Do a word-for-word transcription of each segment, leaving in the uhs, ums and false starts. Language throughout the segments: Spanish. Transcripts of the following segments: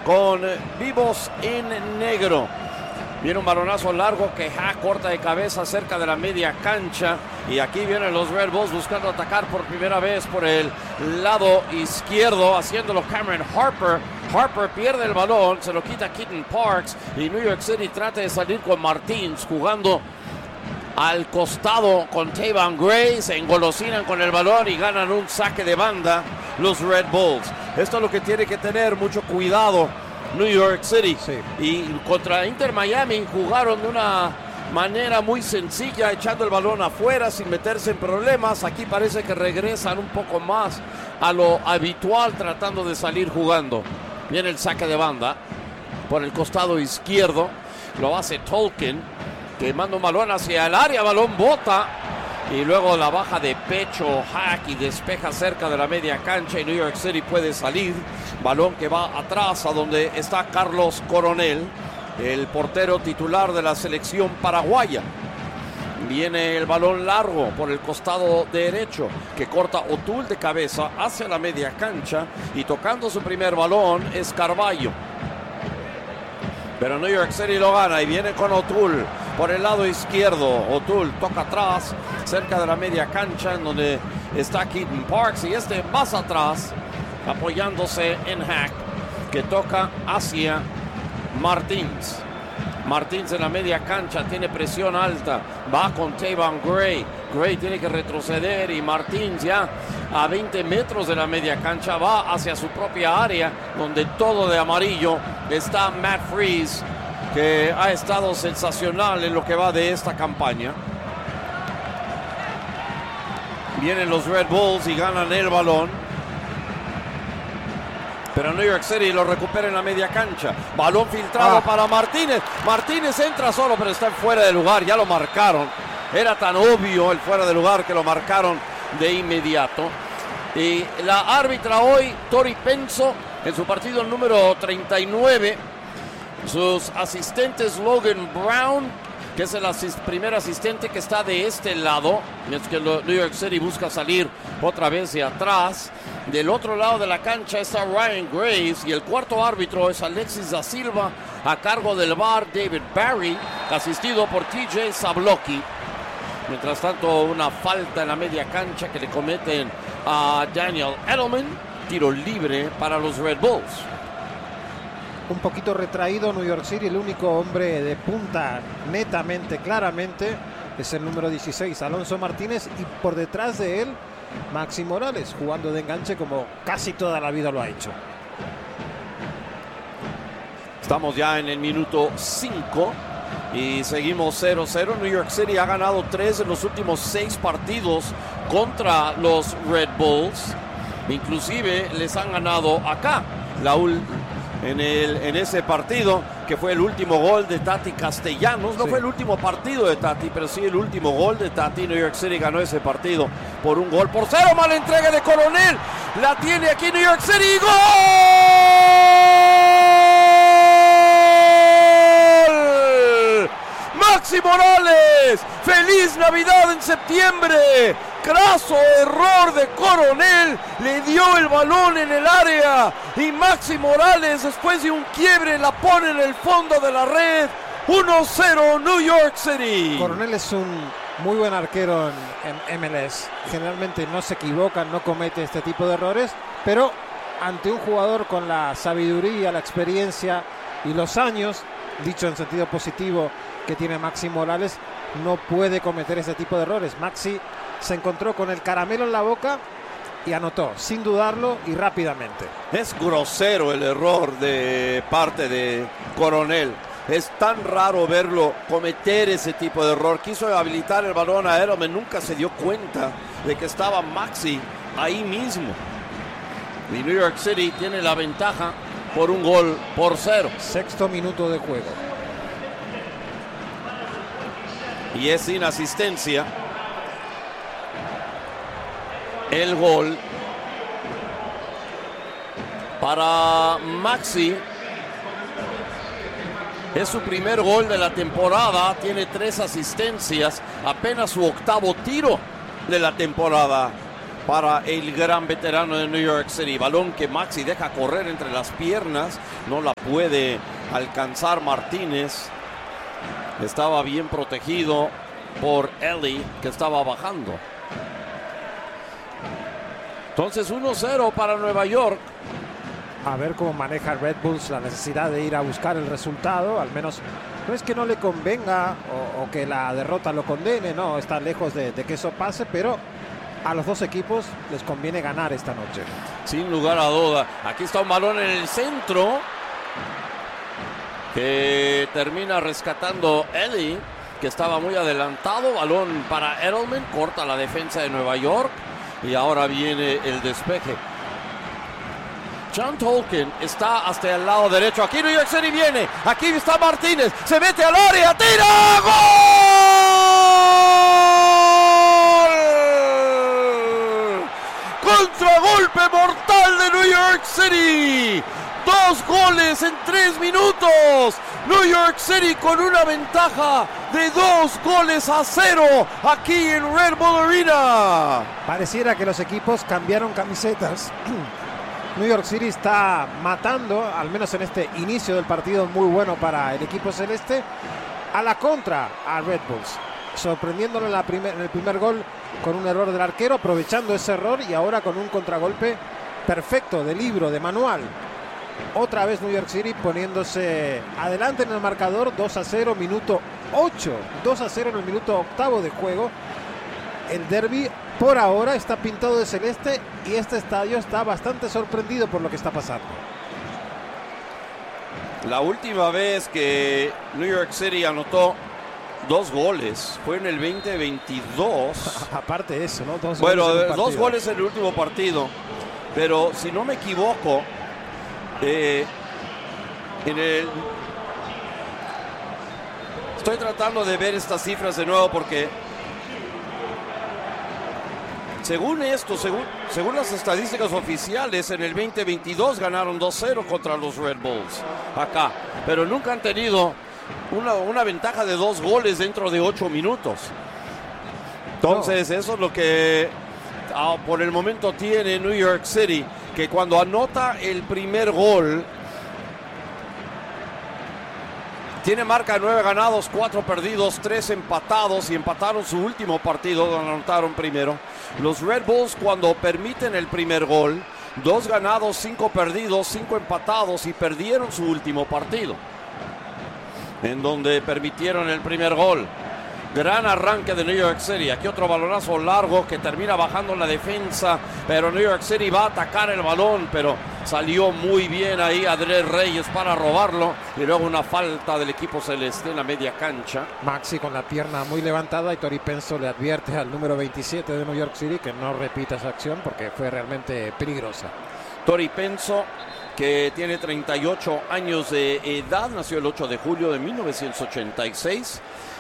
con vivos en negro. Viene un balonazo largo que Hack corta de cabeza cerca de la media cancha. Y aquí vienen los Red Bulls buscando atacar por primera vez por el lado izquierdo, haciéndolo Cameron Harper. Harper pierde el balón, se lo quita Keaton Parks. Y New York City trata de salir con Martins jugando al costado con Tayvon Gray. Se engolosinan con el balón y ganan un saque de banda los Red Bulls. Esto es lo que tiene que tener mucho cuidado New York City. Sí. Y contra Inter Miami jugaron de una manera muy sencilla, echando el balón afuera sin meterse en problemas. Aquí parece que regresan un poco más a lo habitual, tratando de salir jugando. Viene el saque de banda por el costado izquierdo. Lo hace Tolkien, que manda un balón hacia el área. Balón bota y luego la baja de pecho Hack y despeja cerca de la media cancha. Y New York City puede salir. Balón que va atrás a donde está Carlos Coronel, el portero titular de la selección paraguaya. Viene el balón largo por el costado derecho que corta O'Toole de cabeza hacia la media cancha, y tocando su primer balón es Carballo. Pero New York City lo gana y viene con O'Toole por el lado izquierdo. O'Toole toca atrás cerca de la media cancha en donde está Keaton Parks, y este más atrás apoyándose en Hack, que toca hacia Martins. Martins en la media cancha, tiene presión alta, va con Tayvon Gray. Gray tiene que retroceder y Martins ya a veinte metros de la media cancha va hacia su propia área, donde todo de amarillo está Matt Freese, que ha estado sensacional en lo que va de esta campaña. Vienen los Red Bulls y ganan el balón, pero New York City lo recupera en la media cancha. Balón filtrado ah. para Martínez. Martínez entra solo, pero está fuera de lugar. Ya lo marcaron. Era tan obvio el fuera de lugar que lo marcaron de inmediato. Y la árbitra hoy, Tori Penso, en su partido número treinta y nueve. Sus asistentes, Logan Brown, que es el asist- primer asistente que está de este lado. Es que lo, New York City busca salir otra vez de atrás. Del otro lado de la cancha está Ryan Graves, y el cuarto árbitro es Alexis da Silva, a cargo del V A R David Barry, asistido por T J Zablocki. Mientras tanto, una falta en la media cancha que le cometen a Daniel Edelman. Tiro libre para los Red Bulls. Un poquito retraído New York City. El único hombre de punta netamente, claramente, es el número dieciséis, Alonso Martínez, y por detrás de él Maxi Morales, jugando de enganche como casi toda la vida lo ha hecho. Estamos ya en el minuto cinco y seguimos cero cero. New York City ha ganado tres en los últimos seis partidos contra los Red Bulls. Inclusive les han ganado acá la ul- en, el, en ese partido, que fue el último gol de Tati Castellanos. No sí. fue el último partido de Tati, pero sí el último gol de Tati. New York City ganó ese partido por un gol por cero. Mala entrega de Coronel. La tiene aquí New York City. ¡Gol! Maxi Morales. ¡Feliz Navidad en septiembre! Craso error de Coronel, le dio el balón en el área y Maxi Morales, después de un quiebre, la pone en el fondo de la red. uno cero New York City. Coronel es un muy buen arquero en, en M L S. Generalmente no se equivoca, no comete este tipo de errores, pero ante un jugador con la sabiduría, la experiencia y los años, dicho en sentido positivo, que tiene Maxi Morales, no puede cometer ese tipo de errores. Maxi se encontró con el caramelo en la boca y anotó, sin dudarlo y rápidamente. Es grosero el error de parte de Coronel. Es tan raro verlo cometer ese tipo de error. Quiso habilitar el balón a Edelman, nunca se dio cuenta de que estaba Maxi ahí mismo. Y New York City tiene la ventaja por un gol por cero. Sexto minuto de juego. Y es sin asistencia el gol para Maxi. Es su primer gol de la temporada, tiene tres asistencias, apenas su octavo tiro de la temporada para el gran veterano de New York City. Balón que Maxi deja correr entre las piernas. No la puede alcanzar Martínez. Estaba bien protegido por Ellie, que estaba bajando. Entonces uno cero para Nueva York. A ver cómo maneja Red Bulls la necesidad de ir a buscar el resultado. Al menos no es que no le convenga o, o que la derrota lo condene. No, está lejos de, de que eso pase, pero a los dos equipos les conviene ganar esta noche. Sin lugar a duda. Aquí está un balón en el centro que termina rescatando Ellie, que estaba muy adelantado. Balón para Edelman, corta la defensa de Nueva York y ahora viene el despeje. John Tolkien está hasta el lado derecho. Aquí New York City viene. Aquí está Martínez. Se mete al área. ¡Tira! ¡Gol! Contragolpe mortal de New York City. Dos goles en tres minutos. New York City con una ventaja de dos goles a cero aquí en Red Bull Arena. Pareciera que los equipos cambiaron camisetas. New York City está matando, al menos en este inicio del partido muy bueno para el equipo celeste, a la contra a Red Bulls, sorprendiéndolo en, la primer, en el primer gol con un error del arquero, aprovechando ese error y ahora con un contragolpe perfecto, de libro, de manual. Otra vez New York City poniéndose adelante en el marcador, dos a cero, minuto ocho, dos a cero en el minuto octavo de juego. El derbi por ahora está pintado de celeste y este estadio está bastante sorprendido por lo que está pasando. La última vez que New York City anotó dos goles fue en el veinte veintidós. Aparte de eso, ¿no? Dos bueno, goles en dos goles en el último partido. Pero si no me equivoco, eh, en el... Estoy tratando de ver estas cifras de nuevo porque... Según esto, según, según las estadísticas oficiales, en el veinte veintidós ganaron dos cero contra los Red Bulls acá. Pero nunca han tenido una, una ventaja de dos goles dentro de ocho minutos. Entonces, no. Eso es lo que ah, por el momento tiene New York City, que cuando anota el primer gol, tiene marca de nueve ganados, cuatro perdidos, tres empatados y empataron su último partido donde anotaron primero. Los Red Bulls cuando permiten el primer gol, dos ganados, cinco perdidos, cinco empatados y perdieron su último partido, en donde permitieron el primer gol. Gran arranque de New York City. Aquí otro balonazo largo que termina bajando la defensa, pero New York City va a atacar el balón, pero salió muy bien ahí Andrés Reyes para robarlo y luego una falta del equipo celeste en la media cancha. Maxi con la pierna muy levantada y Tori Penso le advierte al número veintisiete de New York City que no repita esa acción porque fue realmente peligrosa. Tori Penso, que tiene treinta y ocho años de edad, nació el ocho de julio de mil novecientos ochenta y seis.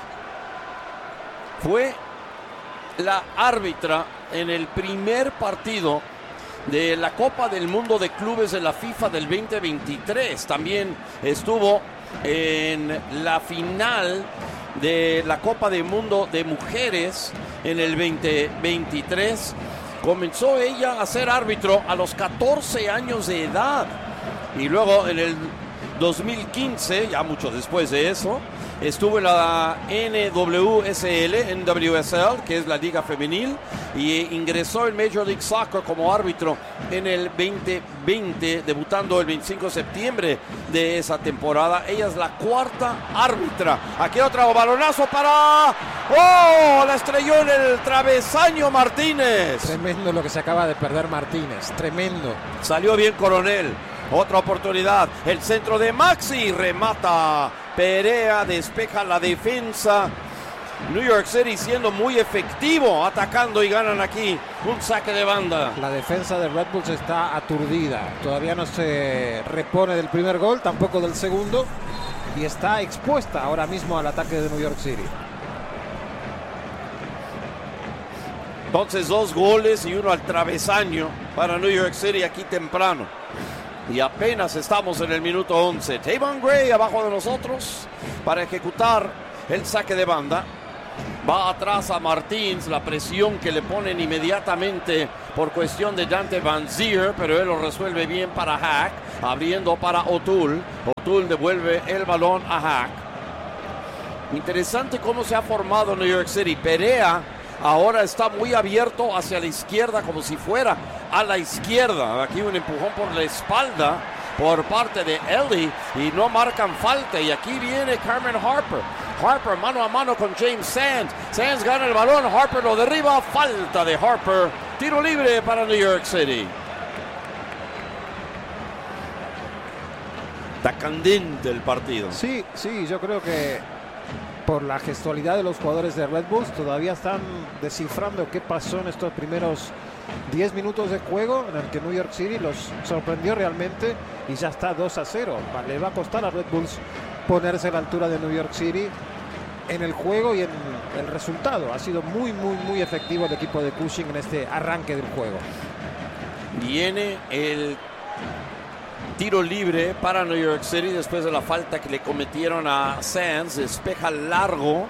Fue la árbitra en el primer partido de la Copa del Mundo de Clubes de la FIFA del veinte veintitrés. También estuvo en la final de la Copa del Mundo de Mujeres en el veinte veintitrés. Comenzó ella a ser árbitro a los catorce años de edad. Y luego en el dos mil quince, ya mucho después de eso, estuvo en la N W S L, N W S L, que es la liga femenil, y ingresó en Major League Soccer como árbitro en el veinte veinte, debutando el veinticinco de septiembre de esa temporada. Ella es la cuarta árbitra. Aquí otro balonazo para... ¡Oh! La estrelló en el travesaño Martínez. Tremendo lo que se acaba de perder Martínez, tremendo. Salió bien Coronel. Otra oportunidad, el centro de Maxi, remata Perea, despeja la defensa. New York City siendo muy efectivo, atacando y ganan aquí un saque de banda. La defensa de Red Bulls está aturdida, todavía no se repone del primer gol, tampoco del segundo, y está expuesta ahora mismo al ataque de New York City. Entonces dos goles y uno al travesaño para New York City aquí temprano. Y apenas estamos en el minuto once. Tavon Gray abajo de nosotros para ejecutar el saque de banda. Va atrás a Martins, la presión que le ponen inmediatamente por cuestión de Dante Van Zier, pero él lo resuelve bien para Hack, abriendo para O'Toole. O'Toole devuelve el balón a Hack. Interesante cómo se ha formado New York City. Perea ahora está muy abierto hacia la izquierda, como si fuera a la izquierda. Aquí un empujón por la espalda por parte de Ellie y no marcan falta. Y aquí viene Carmen Harper. Harper mano a mano con James Sands. Sands gana el balón, Harper lo derriba. Falta de Harper. Tiro libre para New York City. Está candente el partido. Sí, sí, yo creo que por la gestualidad de los jugadores de Red Bulls todavía están descifrando qué pasó en estos primeros diez minutos de juego en el que New York City los sorprendió realmente y ya está dos a cero. Le va a costar a Red Bulls ponerse a la altura de New York City en el juego y en el resultado. Ha sido muy, muy, muy efectivo el equipo de Cushing en este arranque del juego. Viene el tiro libre para New York City después de la falta que le cometieron a Sands. Despeja largo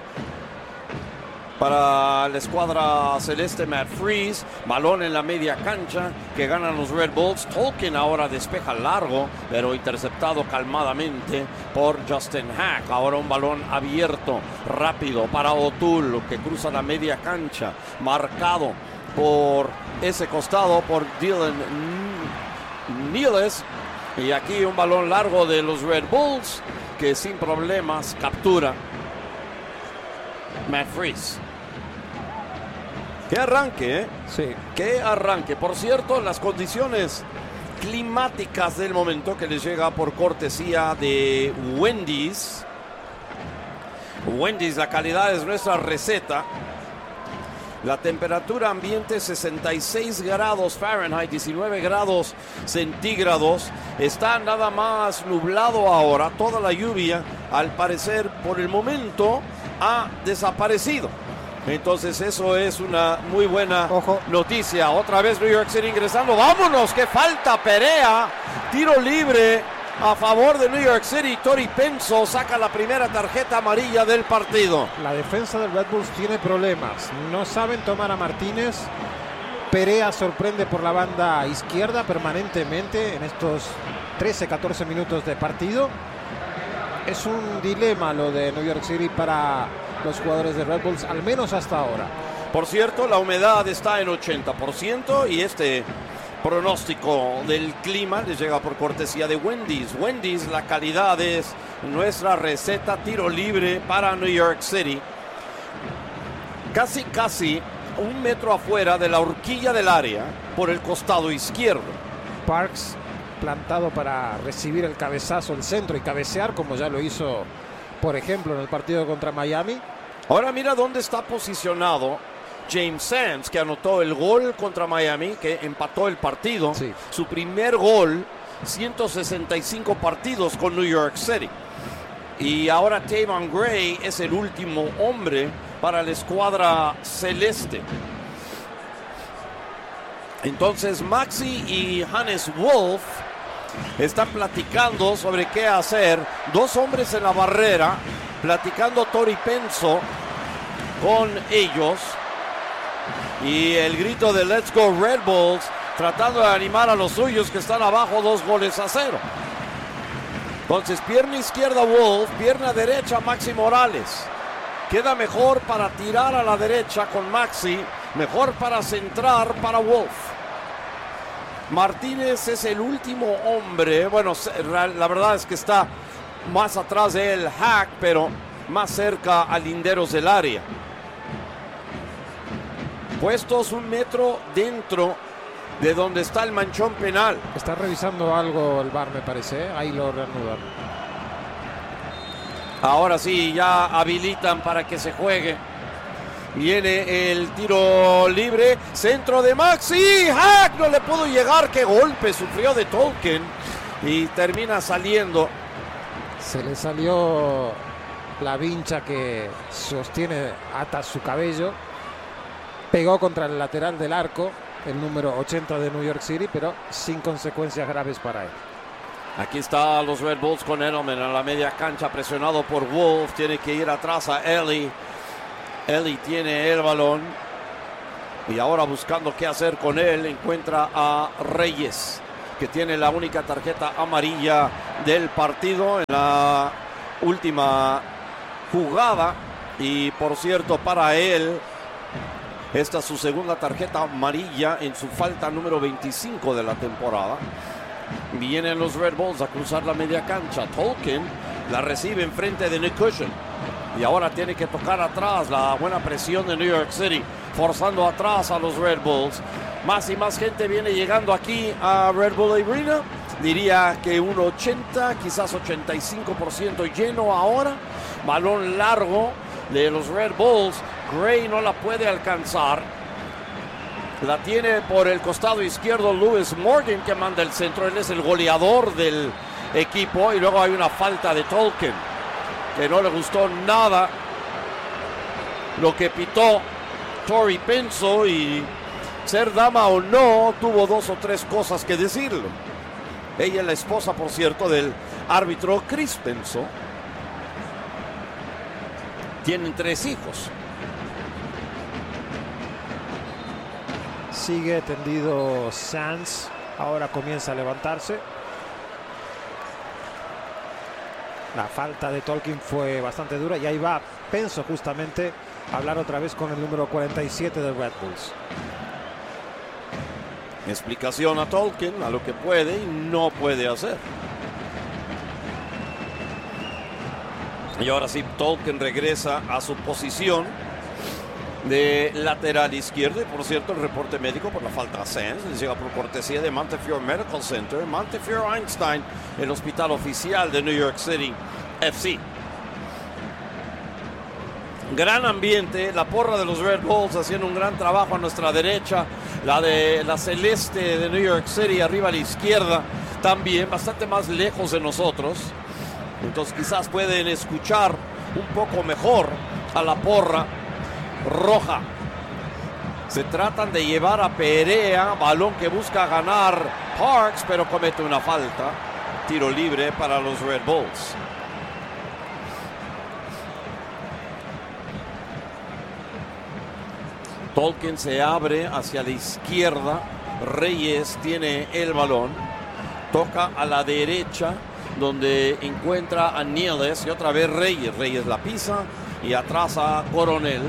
para la escuadra celeste Matt Freese. Balón en la media cancha que ganan los Red Bulls. Tolkien ahora despeja largo, pero interceptado calmadamente por Justin Hack. Ahora un balón abierto, rápido para O'Toole, que cruza la media cancha. Marcado por ese costado por Dylan Niles. Y aquí un balón largo de los Red Bulls que sin problemas captura Matt Freese. Qué arranque, ¿eh? Sí. Qué arranque. Por cierto, las condiciones climáticas del momento que les llega por cortesía de Wendy's. Wendy's, la calidad es nuestra receta. La temperatura ambiente sesenta y seis grados Fahrenheit, diecinueve grados centígrados. Está nada más nublado ahora. Toda la lluvia, al parecer, por el momento, ha desaparecido. Entonces eso es una muy buena Ojo. noticia. Otra vez New York City ingresando. ¡Vámonos! ¡Qué falta! Perea. Tiro libre a favor de New York City. Tori Penso saca la primera tarjeta amarilla del partido. La defensa del Red Bulls tiene problemas. No saben tomar a Martínez. Perea sorprende por la banda izquierda permanentemente en estos trece catorce minutos de partido. Es un dilema lo de New York City para los jugadores de Red Bulls, al menos hasta ahora. Por cierto, la humedad está en ochenta por ciento y este pronóstico del clima les llega por cortesía de Wendy's. Wendy's, la calidad es nuestra receta. Tiro libre para New York City. Casi, casi un metro afuera de la horquilla del área por el costado izquierdo. Parks plantado para recibir el cabezazo, el centro y cabecear, como ya lo hizo, por ejemplo, en el partido contra Miami. Ahora mira dónde está posicionado James Sands, que anotó el gol contra Miami, que empató el partido. Sí. Su primer gol, ciento sesenta y cinco partidos con New York City. Y ahora Tavon Gray es el último hombre para la escuadra celeste. Entonces Maxi y Hannes Wolf están platicando sobre qué hacer. Dos hombres en la barrera, platicando Tori Penso con ellos. Y el grito de Let's Go Red Bulls, tratando de animar a los suyos que están abajo dos goles a cero. Entonces pierna izquierda Wolf, pierna derecha Maxi Morales. Queda mejor para tirar a la derecha con Maxi, mejor para centrar para Wolf. Martínez es el último hombre, bueno, la verdad es que está más atrás de él Hack, pero más cerca a linderos del área. Puestos un metro dentro de donde está el manchón penal. Está revisando algo el V A R, me parece, ¿eh? Ahí lo reanudan. Ahora sí, ya habilitan para que se juegue. Viene el tiro libre, centro de Maxi, Hack no le pudo llegar, qué golpe sufrió de Tolkien y termina saliendo. Se le salió la vincha que sostiene, ata su cabello, pegó contra el lateral del arco, el número ochenta de New York City, pero sin consecuencias graves para él. Aquí está los Red Bulls con Edelman a la media cancha, presionado por Wolf, tiene que ir atrás a Ellie. Eli tiene el balón y ahora buscando qué hacer con él, encuentra a Reyes, que tiene la única tarjeta amarilla del partido en la última jugada. Y por cierto, para él, esta es su segunda tarjeta amarilla en su falta número veinticinco de la temporada. Vienen los Red Bulls a cruzar la media cancha. Tolkin la recibe enfrente de Nick Cushion. Y ahora tiene que tocar atrás. La buena presión de New York City, forzando atrás a los Red Bulls. Más y más gente viene llegando aquí a Red Bull Arena. Diría que un ochenta, quizás ochenta y cinco por ciento lleno ahora. Balón largo de los Red Bulls. Gray no la puede alcanzar. La tiene por el costado izquierdo Lewis Morgan, que manda el centro. Él es el goleador del equipo. Y luego hay una falta de Tolkin, que no le gustó nada lo que pitó Tori Penso, y ser dama o no, tuvo dos o tres cosas que decirlo. Ella es la esposa, por cierto, del árbitro Chris Penso. Tienen tres hijos. Sigue tendido Sands. Ahora comienza a levantarse. La falta de Tolkin fue bastante dura y ahí va Penso justamente a hablar otra vez con el número cuarenta y siete de Red Bulls. Explicación a Tolkin a lo que puede y no puede hacer. Y ahora sí, Tolkin regresa a su posición de lateral izquierdo. Y por cierto, el reporte médico por la falta a Sands les llega por cortesía de Montefiore Medical Center, Montefiore Einstein, el hospital oficial de New York City F C. Gran ambiente, la porra de los Red Bulls haciendo un gran trabajo a nuestra derecha, la de la celeste de New York City arriba a la izquierda, también bastante más lejos de nosotros. Entonces quizás pueden escuchar un poco mejor a la porra roja. Se tratan de llevar a Perea, balón que busca ganar Parks, pero comete una falta. Tiro libre para los Red Bulls. Tolkin se abre hacia la izquierda. Reyes tiene el balón. Toca a la derecha, donde encuentra a Nieles, y otra vez Reyes. Reyes la pisa y atrás a Coronel.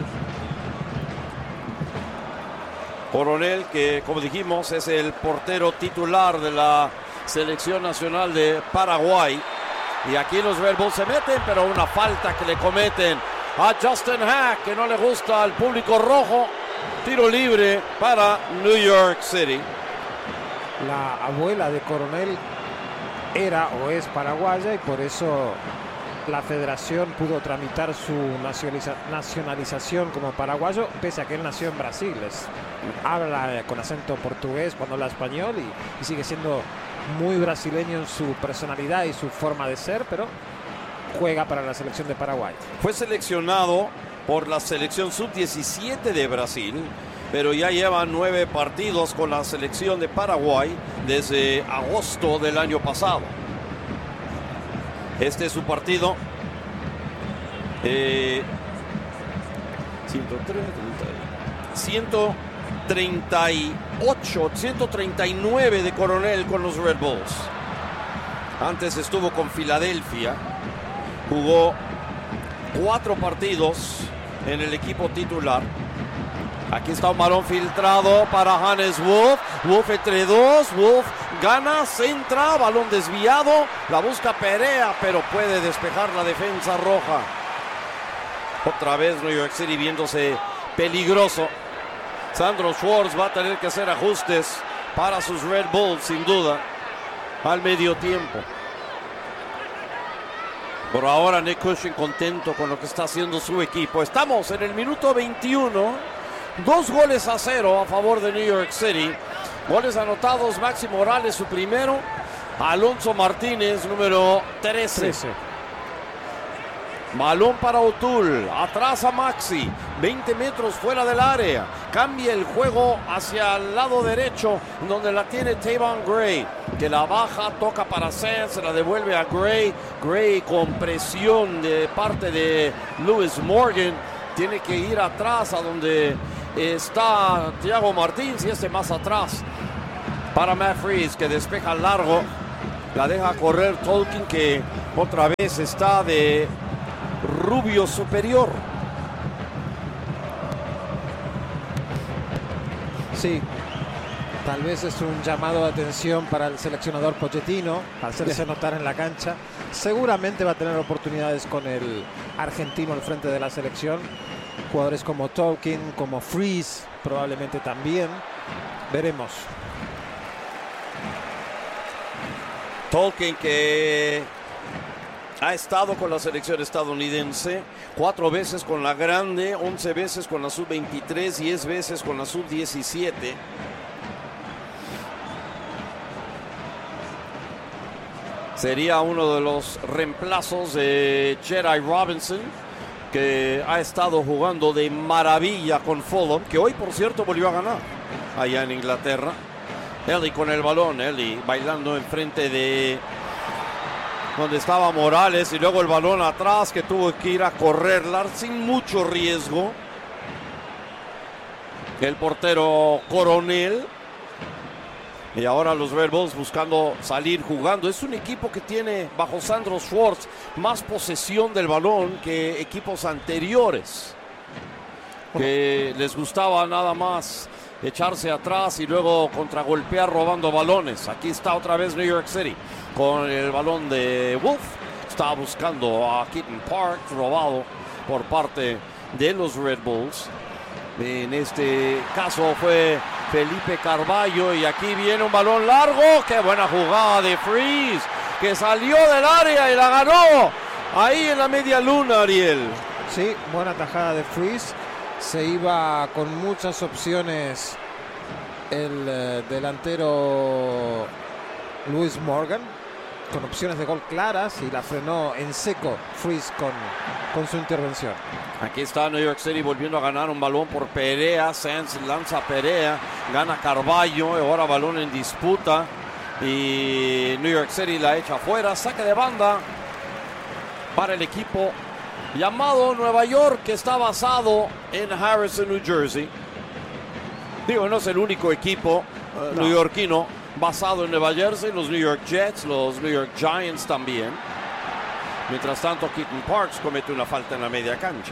Coronel, que como dijimos es el portero titular de la selección nacional de Paraguay. Y aquí los Red Bulls se meten, pero una falta que le cometen a Justin Hack, que no le gusta al público rojo. Tiro libre para New York City. La abuela de Coronel era o es paraguaya y por eso la federación pudo tramitar su nacionaliza nacionalización como paraguayo, pese a que él nació en Brasil. Es, habla con acento portugués cuando habla español y, y sigue siendo muy brasileño en su personalidad y su forma de ser, pero juega para la selección de Paraguay. Fue seleccionado por la selección sub diecisiete de Brasil, pero ya lleva nueve partidos con la selección de Paraguay desde agosto del año pasado. Este es su partido eh, ciento treinta y ocho, ciento treinta y nueve de Coronel con los Red Bulls. Antes estuvo con Filadelfia, jugó cuatro partidos en el equipo titular. Aquí está un balón filtrado para Hannes Wolf. Wolf entre dos. Wolf gana, centra, balón desviado. La busca Perea, pero puede despejar la defensa roja. Otra vez New York City viéndose peligroso. Sandro Schwartz va a tener que hacer ajustes para sus Red Bulls, sin duda, al medio tiempo. Por ahora Nick Cushion contento con lo que está haciendo su equipo. Estamos en el minuto veintiuno. Dos goles a cero a favor de New York City. Goles anotados: Maxi Morales su primero, Alonso Martínez número trece. trece. Balón para O'Toole, atrás a Maxi, veinte metros fuera del área. Cambia el juego hacia el lado derecho, donde la tiene Tavon Gray, que la baja, toca para Sands, se la devuelve a Gray. Gray con presión de parte de Lewis Morgan. tiene que ir atrás a donde está Thiago Martins y este más atrás para Matt Freese, que despeja largo, la deja correr Tolkien, que otra vez está de rubio superior. Sí, tal vez es un llamado de atención para el seleccionador Pochettino, hacerse notar en la cancha. Seguramente va a tener oportunidades con el argentino al frente de la selección. Jugadores como Tolkien, como Freese, probablemente también. Veremos. Tolkien, que ha estado con la selección estadounidense cuatro veces con la grande, once veces con la sub veintitrés, diez veces con la sub diecisiete. Sería uno de los reemplazos de Jedi Robinson, que ha estado jugando de maravilla con Fulham, que hoy, por cierto, volvió a ganar allá en Inglaterra. Eli con el balón, Eli bailando enfrente de donde estaba Morales, y luego el balón atrás, que tuvo que ir a correrla sin mucho riesgo. El portero Coronel. Y ahora los Red Bulls buscando salir jugando. Es un equipo que tiene, bajo Sandro Schwartz, más posesión del balón que equipos anteriores, que les gustaba nada más echarse atrás y luego contragolpear robando balones. Aquí está otra vez New York City con el balón de Wolf. Está buscando a Keaton Park, robado por parte de los Red Bulls. En este caso fue Felipe Carvalho, y aquí viene un balón largo. ¡Qué buena jugada de Freese, que salió del área y la ganó ahí en la media luna, Ariel! Sí, buena tajada de Freese. Se iba con muchas opciones el eh, delantero Lewis Morgan, con opciones de gol claras, y la frenó en seco Freese con, con su intervención. Aquí está New York City volviendo a ganar un balón por Perea. Sanz lanza Perea, gana Carvalho, ahora balón en disputa y New York City la echa afuera. Saque de banda para el equipo llamado Nueva York, que está basado en Harrison, New Jersey. Digo, no es el único equipo uh, no. neoyorquino basado en Nueva Jersey. Los New York Jets, los New York Giants también. Mientras tanto, Keaton Parks comete una falta en la media cancha.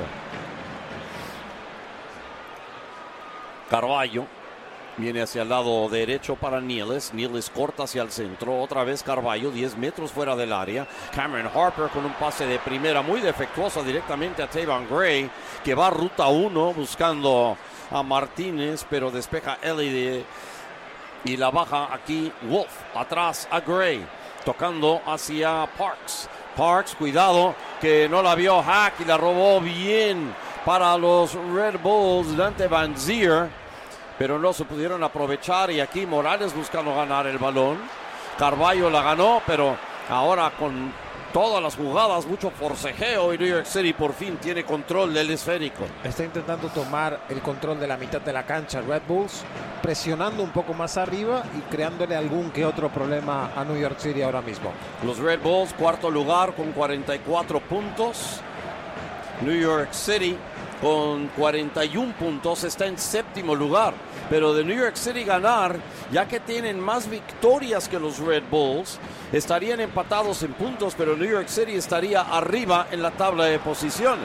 Carvalho viene hacia el lado derecho para Niles. Niles corta hacia el centro. Otra vez Carvalho, diez metros fuera del área. Cameron Harper con un pase de primera muy defectuoso directamente a Tavon Gray, que va a ruta uno buscando a Martínez, pero despeja Eli de, y la baja aquí Wolf. Atrás a Gray, tocando hacia Parks. Parks, cuidado, que no la vio Hack y la robó bien para los Red Bulls Dante Van Zier, pero no se pudieron aprovechar. Y aquí Morales buscando ganar el balón. Carvalho la ganó, pero ahora con todas las jugadas, mucho forcejeo, y New York City por fin tiene control del esférico. Está intentando tomar el control de la mitad de la cancha Red Bulls, presionando un poco más arriba y creándole algún que otro problema a New York City ahora mismo. Los Red Bulls, cuarto lugar con cuarenta y cuatro puntos. New York City con cuarenta y uno puntos está en séptimo lugar. Pero de New York City ganar, ya que tienen más victorias que los Red Bulls, estarían empatados en puntos, pero New York City estaría arriba en la tabla de posiciones.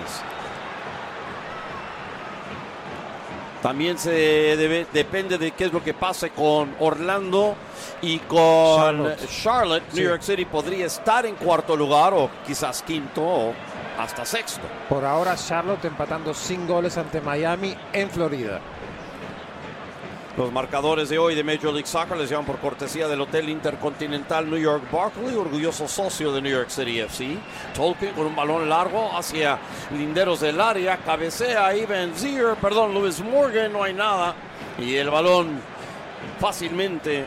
También se debe, depende de qué es lo que pase con Orlando y con Charlotte. Charlotte. Sí. New York City podría estar en cuarto lugar o quizás quinto o hasta sexto. Por ahora Charlotte empatando sin goles ante Miami en Florida. Los marcadores de hoy de Major League Soccer les llevan por cortesía del Hotel Intercontinental New York Barclay, orgulloso socio de New York City F C. Tolkien con un balón largo hacia linderos del área, cabecea ahí Van Zier, perdón, Lewis Morgan, no hay nada. Y el balón fácilmente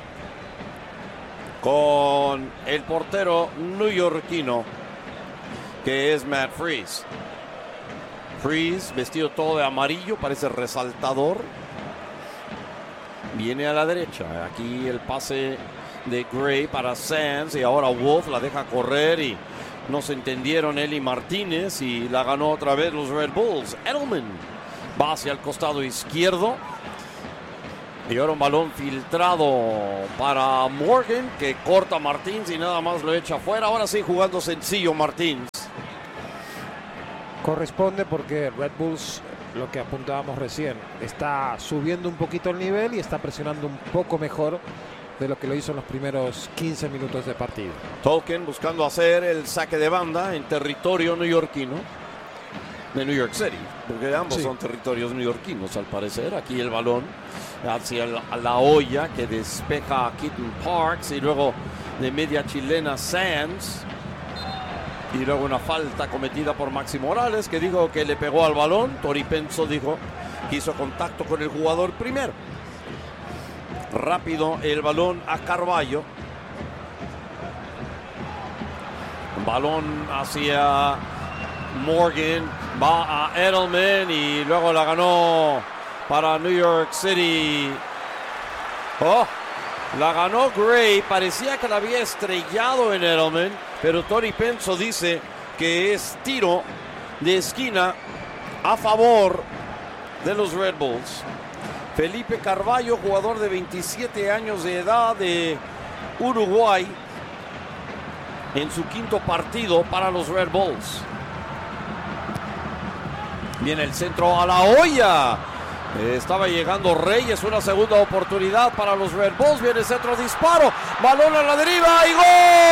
con el portero neoyorquino, que es Matt Freese. Freese vestido todo de amarillo, parece resaltador. Viene a la derecha. Aquí el pase de Gray para Sands. Y ahora Wolf la deja correr. Y No se entendieron él y Martínez y la ganó otra vez los Red Bulls. Edelman va hacia el costado izquierdo. Y ahora un balón filtrado para Morgan, que corta a Martins y nada más lo echa afuera. Ahora sí jugando sencillo Martins. Corresponde porque Red Bulls, lo que apuntábamos recién, está subiendo un poquito el nivel y está presionando un poco mejor de lo que lo hizo en los primeros quince minutos de partido. Tolkien buscando hacer el saque de banda en territorio neoyorquino de New York City, porque ambos sí. son territorios neoyorquinos al parecer. Aquí el balón hacia la, la olla que despeja a Keaton Parks y luego de media chilena Sands. Y luego una falta cometida por Maxi Morales, que dijo que le pegó al balón. Tori Penso dijo que hizo contacto con el jugador primero. Rápido el balón a Carvalho. Balón hacia Morgan. Va a Edelman y luego la ganó para New York City. Oh, la ganó Gray. Parecía que la había estrellado en Edelman, pero Tori Penso dice que es tiro de esquina a favor de los Red Bulls. Felipe Carvalho, jugador de veintisiete años de edad de Uruguay, en su quinto partido para los Red Bulls. Viene el centro a la olla. Estaba llegando Reyes, una segunda oportunidad para los Red Bulls. Viene el centro, disparo, balón a la deriva y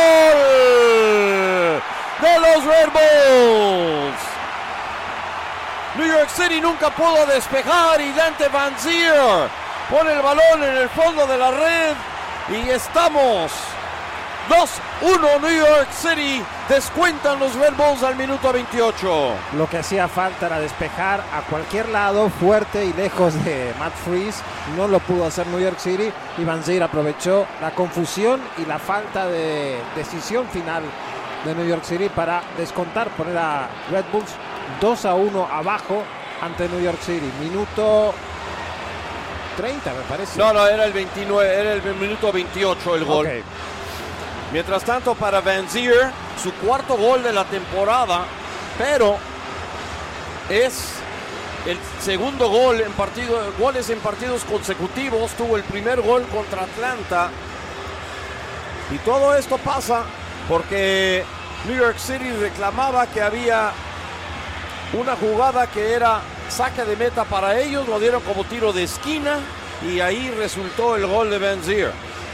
gol de los Red Bulls. New York City nunca pudo despejar y Dante Vanzeir pone el balón en el fondo de la red y estamos dos uno New York City. Descuentan los Red Bulls al minuto veintiocho. Lo que hacía falta era despejar a cualquier lado, fuerte y lejos de Matt Freese. No lo pudo hacer New York City y Vanzeir aprovechó la confusión y la falta de decisión final de New York City para descontar, poner a Red Bulls dos a uno abajo ante New York City. Minuto treinta, me parece. No, no, era el veintinueve, era el minuto veintiocho el gol. Okay. Mientras tanto, para Vanzeir, su cuarto gol de la temporada, pero es el segundo gol en partido, goles en partidos consecutivos. Tuvo el primer gol contra Atlanta. Y todo esto pasa porque New York City reclamaba que había una jugada que era saque de meta para ellos, lo dieron como tiro de esquina y ahí resultó el gol de Vanzeir.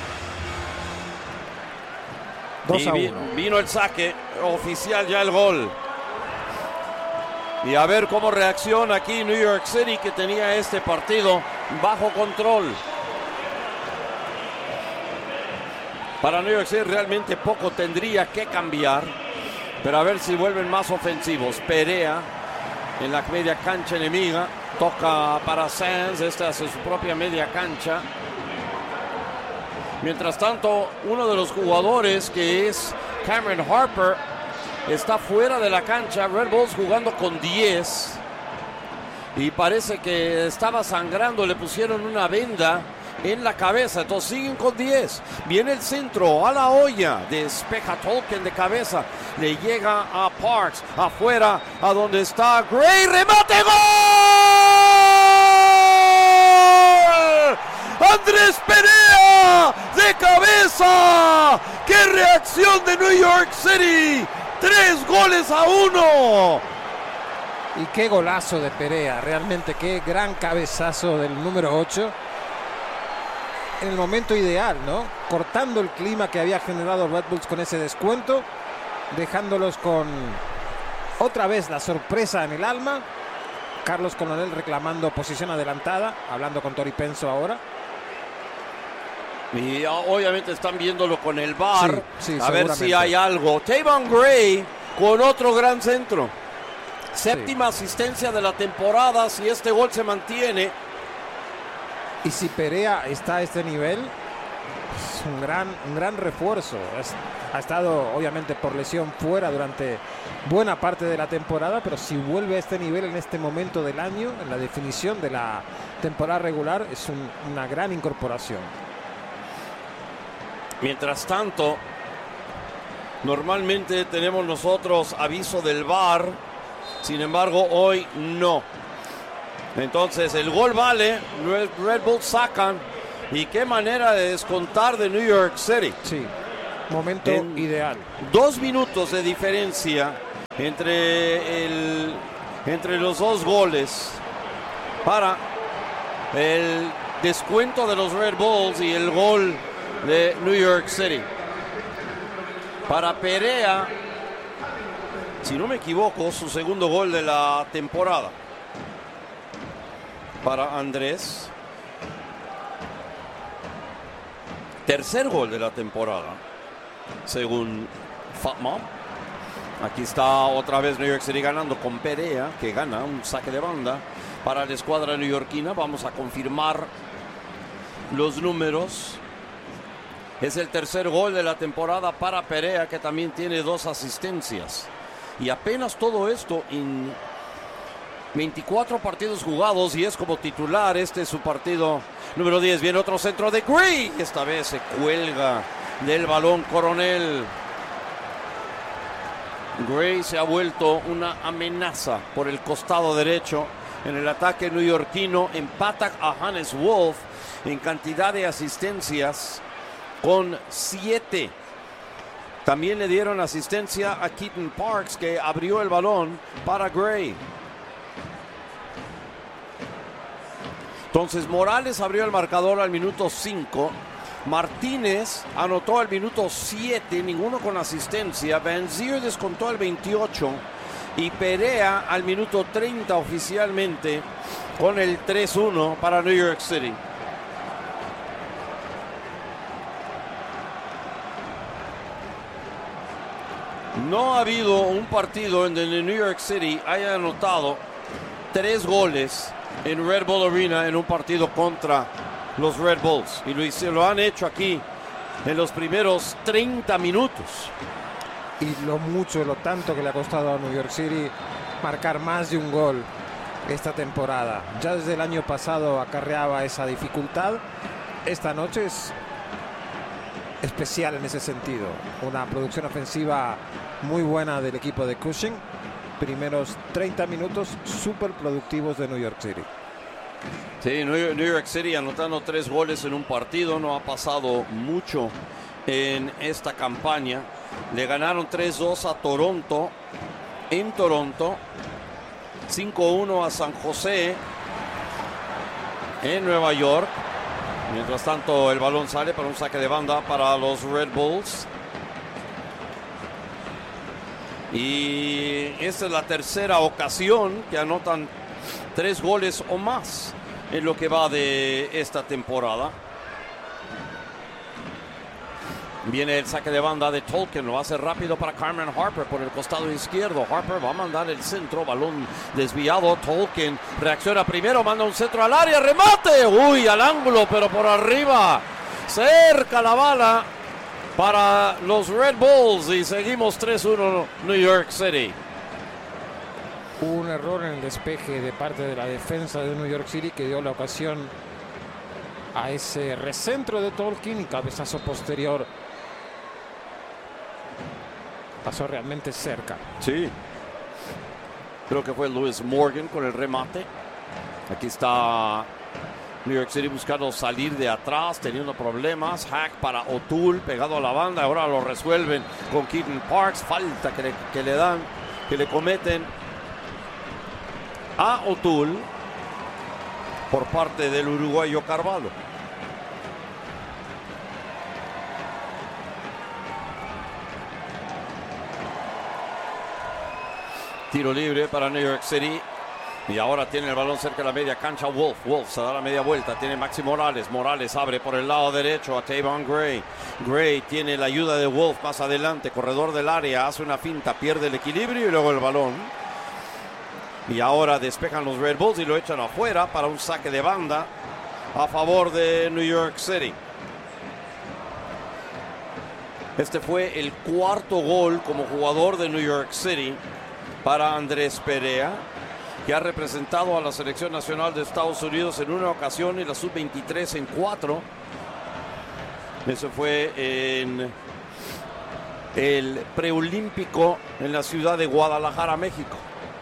dos a uno. Vino, vino el saque oficial, ya el gol. Y a ver cómo reacciona aquí New York City, que tenía este partido bajo control. Para New York City realmente poco tendría que cambiar, pero a ver si vuelven más ofensivos. Perea en la media cancha enemiga, toca para Sands, esta hace su propia media cancha. Mientras tanto, uno de los jugadores, que es Cameron Harper, está fuera de la cancha. Red Bulls jugando con diez y parece que estaba sangrando, le pusieron una venda en la cabeza, entonces siguen con diez. Viene el centro a la olla, despeja Tolkien de cabeza, le llega a Parks, afuera a donde está Gray, remate, ¡gol! Andrés Perea de cabeza. ¡Qué reacción de New York City! Tres goles a uno. Y qué golazo de Perea, realmente qué gran cabezazo del número ocho. En el momento ideal, ¿no? Cortando el clima que había generado Red Bulls con ese descuento, dejándolos con otra vez la sorpresa en el alma. Carlos Coronel reclamando posición adelantada, hablando con Tori Penso ahora. Y obviamente están viéndolo con el V A R, sí, sí, a ver si hay algo. Tavon Gray con otro gran centro. Séptima sí. asistencia de la temporada, si este gol se mantiene. Y si Perea está a este nivel, es un gran, un gran refuerzo. Es, ha estado obviamente por lesión fuera durante buena parte de la temporada, pero si vuelve a este nivel en este momento del año, en la definición de la temporada regular, es un, una gran incorporación. Mientras tanto, Normalmente tenemos nosotros aviso del V A R, sin embargo hoy no. Entonces el gol vale, Red, Red Bulls sacan, y qué manera de descontar de New York City. Sí, momento en ideal. Dos minutos de diferencia entre, el, entre los dos goles para el descuento de los Red Bulls y el gol de New York City. Para Perea, si no me equivoco, su segundo gol de la temporada. Para Andrés, tercer gol de la temporada, según Fatma. Aquí está otra vez New York City ganando con Perea, que gana un saque de banda para la escuadra neoyorquina. Vamos a confirmar los números. Es el tercer gol de la temporada para Perea, que también tiene dos asistencias. Y apenas todo esto en veinticuatro partidos jugados, y es como titular. Este es su partido número diez. Viene otro centro de Gray. Esta vez se cuelga del balón Coronel. Gray se ha vuelto una amenaza por el costado derecho en el ataque neoyorquino. Empata a Hannes Wolf en cantidad de asistencias con siete. También le dieron asistencia a Keaton Parks, que abrió el balón para Gray. Entonces Morales abrió el marcador al minuto cinco. Martínez anotó al minuto siete, ninguno con asistencia. Vanzier descontó al veintiocho. Y Perea al minuto treinta oficialmente con el tres uno para New York City. No ha habido un partido en donde New York City haya anotado tres goles en Red Bull Arena en un partido contra los Red Bulls. Y lo, lo han hecho aquí en los primeros treinta minutos. Y lo mucho, lo tanto que le ha costado a New York City marcar más de un gol esta temporada. Ya desde el año pasado acarreaba esa dificultad. Esta noche es especial en ese sentido. Una producción ofensiva muy buena del equipo de Cushing. Primeros treinta minutos súper productivos de New York City. Sí, New York City anotando tres goles en un partido. No ha pasado mucho en esta campaña. Le ganaron tres dos a Toronto en Toronto, cinco uno a San José en Nueva York. Mientras tanto el balón sale para un saque de banda para los Red Bulls. Y esta es la tercera ocasión que anotan tres goles o más en lo que va de esta temporada. Viene el saque de banda de Tolkien, lo hace rápido para Carmen Harper por el costado izquierdo. Harper va a mandar el centro, balón desviado. Tolkien reacciona primero, manda un centro al área, remate. Uy, al ángulo, pero por arriba. Cerca la bala para los Red Bulls y seguimos tres uno New York City. Hubo un error en el despeje de parte de la defensa de New York City que dio la ocasión a ese recentro de Tolkien y cabezazo posterior. Pasó realmente cerca. Sí. Creo que fue Lewis Morgan con el remate. Aquí está New York City buscando salir de atrás, teniendo problemas. Hack para O'Toole, pegado a la banda. Ahora lo resuelven con Keaton Parks. Falta que le, que le dan, que le cometen a O'Toole por parte del uruguayo Carvalho. Tiro libre para New York City. Y ahora tiene el balón cerca de la media cancha Wolf. Wolf se da la media vuelta. Tiene Maxi Morales. Morales abre por el lado derecho a Tavon Gray. Gray tiene la ayuda de Wolf más adelante. Corredor del área. Hace una finta. Pierde el equilibrio y luego el balón. Y ahora despejan los Red Bulls y lo echan afuera para un saque de banda a favor de New York City. Este fue el cuarto gol como jugador de New York City para Andrés Perea, que ha representado a la selección nacional de Estados Unidos en una ocasión y la sub veintitrés en cuatro. Eso fue en el preolímpico en la ciudad de Guadalajara, México.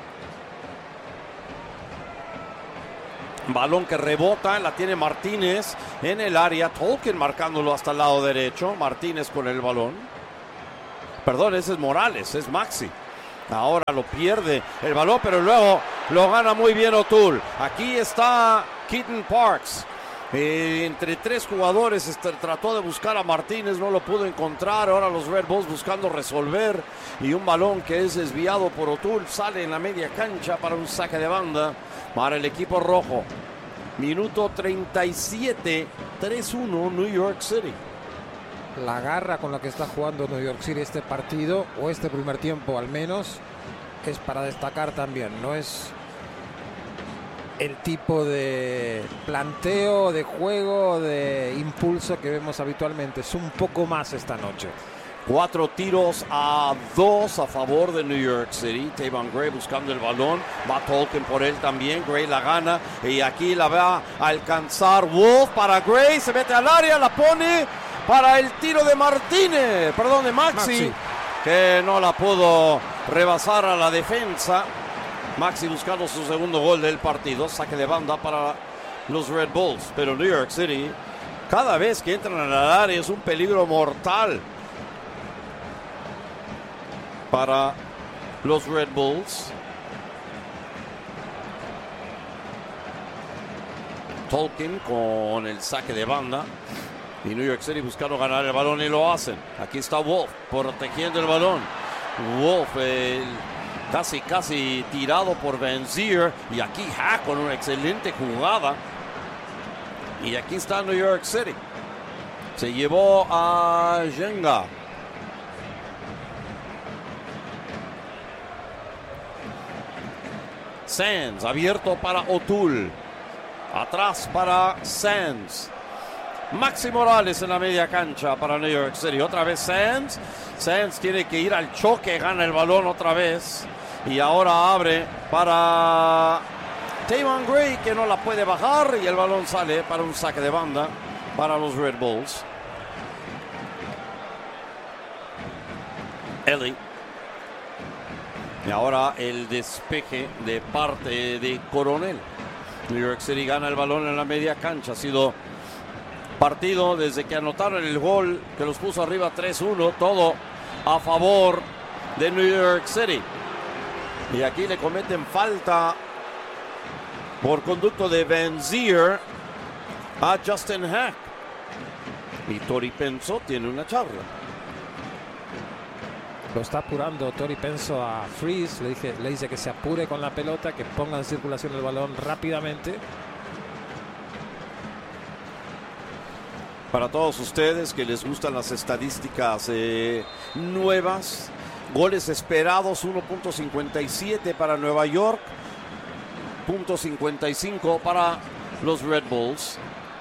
Balón que rebota, la tiene Martínez en el área. Tolkien marcándolo hasta el lado derecho. Martínez con el balón. Perdón, ese es Morales, es Maxi. Ahora lo pierde el balón, pero luego lo gana muy bien O'Toole. Aquí está Keaton Parks. Eh, entre tres jugadores este, trató de buscar a Martínez, no lo pudo encontrar. Ahora los Red Bulls buscando resolver. Y un balón que es desviado por O'Toole sale en la media cancha para un saque de banda para el equipo rojo. Minuto treinta y siete, tres uno New York City. La garra con la que está jugando New York City este partido, o este primer tiempo al menos, es para destacar también. No es el tipo de planteo, de juego, de impulso que vemos habitualmente. Es un poco más esta noche. Cuatro tiros a dos a favor de New York City. Tayvon Gray buscando el balón. Va Tolkien por él también. Gray la gana. Y aquí la va a alcanzar Wolf para Gray. Se mete al área, la pone para el tiro de Martínez. Perdón, de Maxi. Maxi. Que no la pudo rebasar a la defensa. Maxi buscando su segundo gol del partido. Saque de banda para los Red Bulls. Pero New York City, cada vez que entran al área es un peligro mortal para los Red Bulls. Tolkien con el saque de banda. Y New York City buscando ganar el balón y lo hacen. Aquí está Wolf protegiendo el balón. Wolf el, casi casi tirado por Vanzeir. Y aquí Hack con una excelente jugada. Y aquí está New York City. Se llevó a Jenga. Sands abierto para O'Toole. Atrás para Sands. Maxi Morales en la media cancha para New York City. Otra vez Sands. Sands tiene que ir al choque. Gana el balón otra vez. Y ahora abre para Tayvon Gray, que no la puede bajar. Y el balón sale para un saque de banda para los Red Bulls. Ellie. Y ahora el despeje de parte de Coronel. New York City gana el balón en la media cancha. Ha sido partido desde que anotaron el gol que los puso arriba tres uno. Todo a favor de New York City. Y aquí le cometen falta por conducto de Vanzeir a Justin Hack. Y Tori Penso tiene una charla. Lo está apurando Tori Penso a Freeze. Le, dije, le dice que se apure con la pelota, que ponga en circulación el balón rápidamente. Para todos ustedes que les gustan las estadísticas eh, nuevas, goles esperados uno punto cincuenta y siete para Nueva York, punto cincuenta y cinco para los Red Bulls.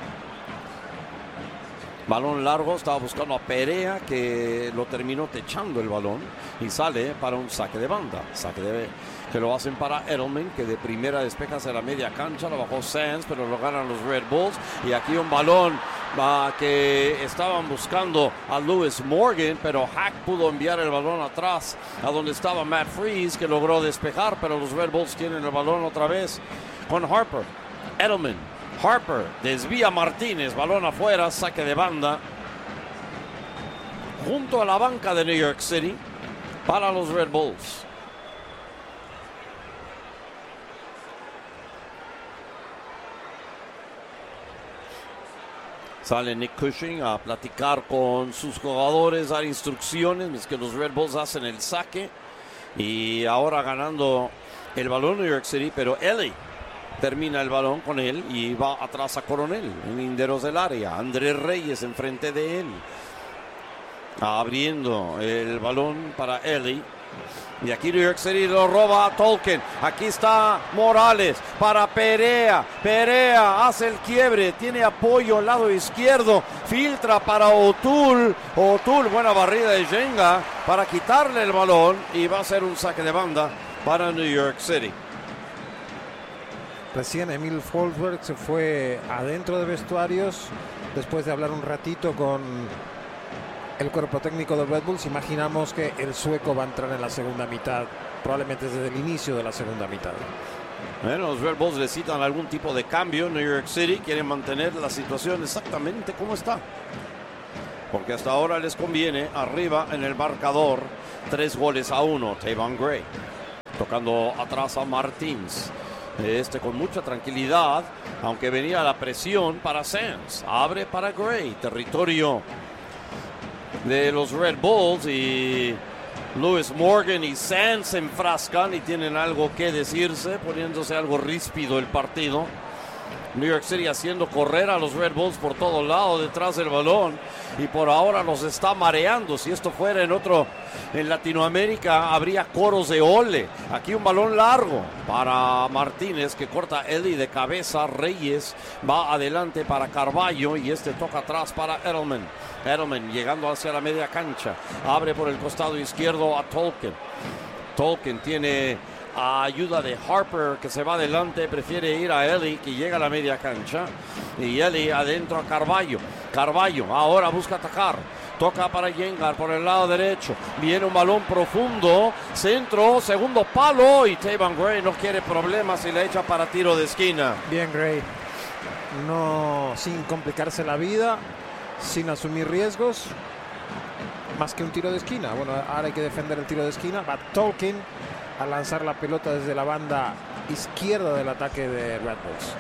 Balón largo, estaba buscando a Perea, que lo terminó techando el balón y sale para un saque de banda. Saque de, que lo hacen para Edelman, que de primera despeja hacia la media cancha. Lo bajó Sands, pero lo ganan los Red Bulls. Y aquí un balón uh, que estaban buscando a Lewis Morgan, pero Hack pudo enviar el balón atrás a donde estaba Matt Freeze, que logró despejar, pero los Red Bulls tienen el balón otra vez con Harper. Edelman. Harper desvía a Martínez, balón afuera, saque de banda. Junto a la banca de New York City para los Red Bulls. Sale Nick Cushing a platicar con sus jugadores, dar instrucciones, es que los Red Bulls hacen el saque. Y ahora ganando el balón New York City, pero Ellie termina el balón con él y va atrás a Coronel en linderos del área. Andrés Reyes enfrente de él, abriendo el balón para Ellie. Y aquí New York City lo roba a Tolkien. Aquí está Morales para Perea. Perea hace el quiebre, tiene apoyo al lado izquierdo, filtra para O'Toole. O'Toole, buena barrida de Jenga para quitarle el balón y va a ser un saque de banda para New York City. Recién Emil Forsberg se fue adentro de vestuarios después de hablar un ratito con el cuerpo técnico de Red Bulls, imaginamos que el sueco va a entrar en la segunda mitad, probablemente desde el inicio de la segunda mitad. Bueno, los Red Bulls necesitan algún tipo de cambio. New York City quiere mantener la situación exactamente como está, porque hasta ahora les conviene arriba en el marcador, tres goles a uno. Tayvon Gray tocando atrás a Martins, este con mucha tranquilidad, aunque venía la presión para Sands. Abre para Gray, territorio de los Red Bulls, y Lewis Morgan y Sands se enfrascan y tienen algo que decirse, poniéndose algo ríspido el partido. New York City haciendo correr a los Red Bulls por todos lados detrás del balón, y por ahora los está mareando. Si esto fuera en otro, en Latinoamérica, habría coros de ole. Aquí un balón largo para Martínez, que corta Eli de cabeza. Reyes va adelante para Carballo, y este toca atrás para Edelman. Edelman llegando hacia la media cancha, abre por el costado izquierdo a Tolkien. Tolkien tiene a ayuda de Harper, que se va adelante, prefiere ir a Eli, que llega a la media cancha, y Eli adentro a Carballo. Carballo ahora busca atacar, toca para Yengar por el lado derecho, viene un balón profundo, centro, segundo palo, y Tayvon Gray no quiere problemas y le echa para tiro de esquina. Bien Gray, no, sin complicarse la vida, sin asumir riesgos, más que un tiro de esquina. Bueno, ahora hay que defender el tiro de esquina. Va Tolkien a lanzar la pelota desde la banda izquierda del ataque de Red Bulls.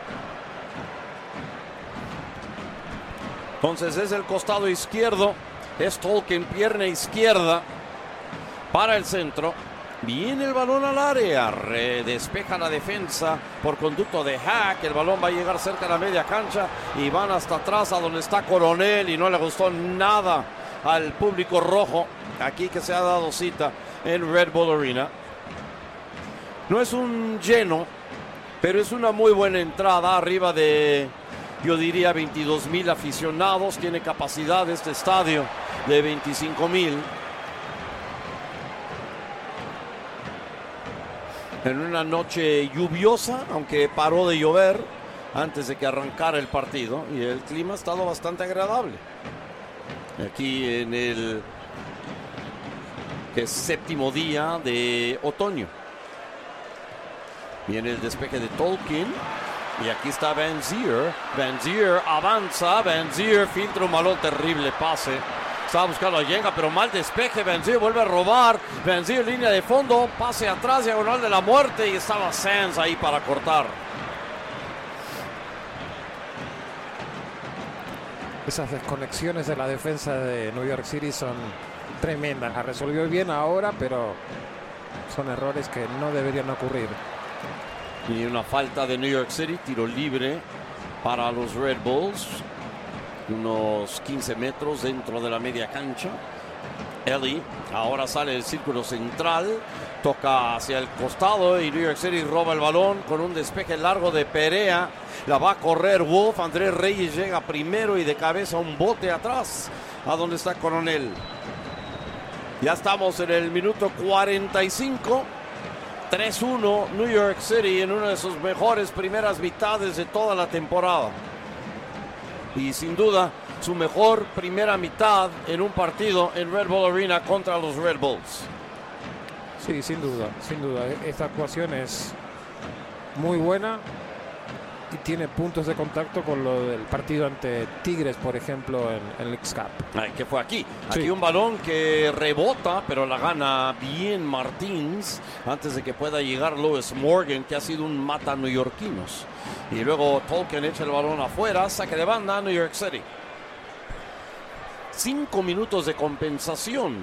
Entonces es el costado izquierdo, es Tolkien, pierna izquierda para el centro. Viene el balón al área, redespeja la defensa por conducto de Hack. El balón va a llegar cerca de la media cancha y van hasta atrás a donde está Coronel, y no le gustó nada al público rojo aquí que se ha dado cita en Red Bull Arena. No es un lleno, pero es una muy buena entrada, arriba de, yo diría, veintidós mil aficionados. Tiene capacidad este estadio de veinticinco mil. En una noche lluviosa, aunque paró de llover antes de que arrancara el partido, y el clima ha estado bastante agradable aquí en el que es séptimo día de otoño. Viene el despeje de Tolkien, y aquí está Van Zier. Van Zier avanza, Van Zier filtra un balón, terrible pase. Estaba buscando a Yenga, pero mal despeje. Van Zier vuelve a robar. Van Zier, línea de fondo, pase atrás, diagonal de la muerte, y estaba Sands ahí para cortar. Esas desconexiones de la defensa de New York City son tremendas. La resolvió bien ahora, pero son errores que no deberían ocurrir. Y una falta de New York City, tiro libre para los Red Bulls. Unos quince metros dentro de la media cancha. Eli ahora sale del círculo central, toca hacia el costado, y New York City roba el balón con un despeje largo de Perea. La va a correr Wolf. Andrés Reyes llega primero y de cabeza un bote atrás a donde está Coronel. Ya estamos en el minuto cuarenta y cinco. tres uno New York City en una de sus mejores primeras mitades de toda la temporada. Y sin duda su mejor primera mitad en un partido en Red Bull Arena contra los Red Bulls. Sí, sin duda, sin duda. Esta actuación es muy buena y tiene puntos de contacto con lo del partido ante Tigres, por ejemplo, en, en el X Cup. Ay, que fue aquí. Sí. Aquí un balón que rebota, pero la gana bien Martins antes de que pueda llegar Lewis Morgan, que ha sido un mata neoyorquinos. Y luego Tolkien echa el balón afuera, saque de banda, New York City. Cinco minutos de compensación.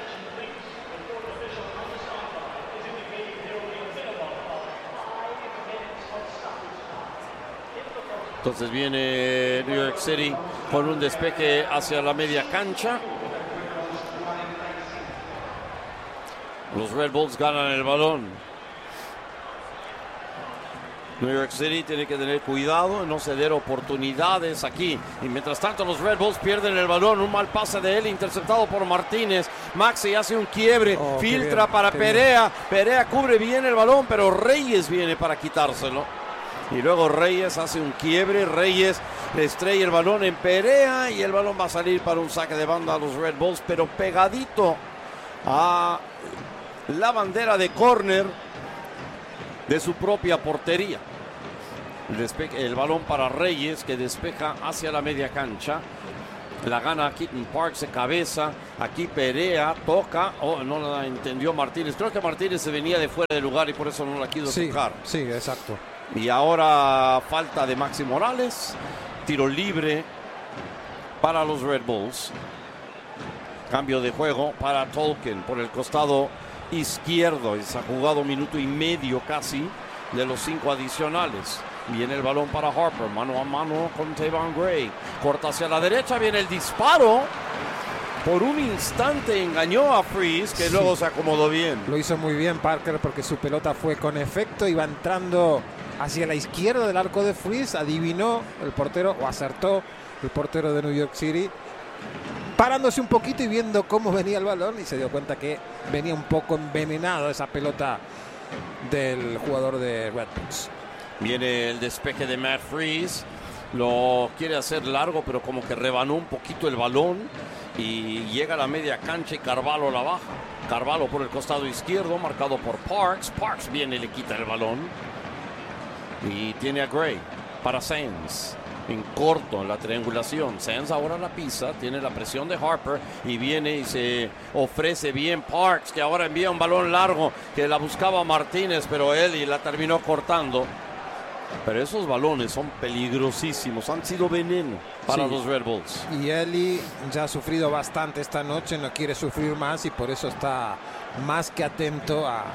Entonces viene New York City con un despeje hacia la media cancha. Los Red Bulls ganan el balón. New York City tiene que tener cuidado y no ceder oportunidades aquí. Y mientras tanto los Red Bulls pierden el balón. Un mal pase de él interceptado por Martínez. Maxi hace un quiebre, oh, filtra bien, para Perea. Bien. Perea cubre bien el balón, pero Reyes viene para quitárselo. Y luego Reyes hace un quiebre. Reyes le estrella el balón en Perea y el balón va a salir para un saque de banda a los Red Bulls, pero pegadito a la bandera de córner de su propia portería. El balón para Reyes, que despeja hacia la media cancha. La gana Keaton Parks de cabeza. Aquí Perea toca. Oh, no la entendió Martínez. Creo que Martínez se venía de fuera de lugar y por eso no la quiso sí, tocar. Sí, exacto. Y ahora falta de Maxi Morales. Tiro libre para los Red Bulls. Cambio de juego para Tolkien por el costado izquierdo. Se ha jugado un minuto y medio casi de los cinco adicionales. Viene el balón para Harper, mano a mano con Tayvon Gray. Corta hacia la derecha, viene el disparo. Por un instante engañó a Freese, que sí, luego se acomodó bien. Lo hizo muy bien Parker porque su pelota fue con efecto. Iba entrando hacia la izquierda del arco de Freese. Adivinó el portero, o acertó el portero de New York City, parándose un poquito y viendo cómo venía el balón. Y se dio cuenta que venía un poco envenenado esa pelota del jugador de Red Bulls. Viene el despeje de Matt Freese. Lo quiere hacer largo, pero como que rebanó un poquito el balón. Y llega a la media cancha y Carvalho la baja. Carvalho por el costado izquierdo, marcado por Parks. Parks viene y le quita el balón. Y tiene a Gray para Sands. En corto, en la triangulación. Sands ahora la pisa, tiene la presión de Harper y viene y se ofrece bien Parks, que ahora envía un balón largo que la buscaba Martínez, pero él y la terminó cortando. Pero esos balones son peligrosísimos, han sido veneno para sí, los Red Bulls. Y Eli ya ha sufrido bastante esta noche, no quiere sufrir más y por eso está más que atento a